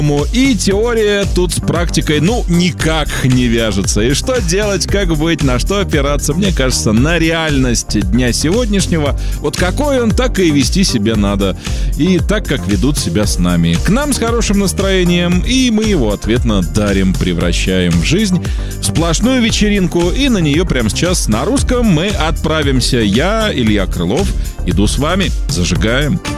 И теория тут с практикой, никак не вяжется. И что делать, как быть, на что опираться? Мне кажется, на реальность дня сегодняшнего, вот какой он, так и вести себя надо. И так, как ведут себя с нами. К нам с хорошим настроением, и мы его ответно дарим, превращаем в жизнь в сплошную вечеринку. И на нее прямо сейчас на русском мы отправимся. Я, Илья Крылов, иду с вами. Зажигаем.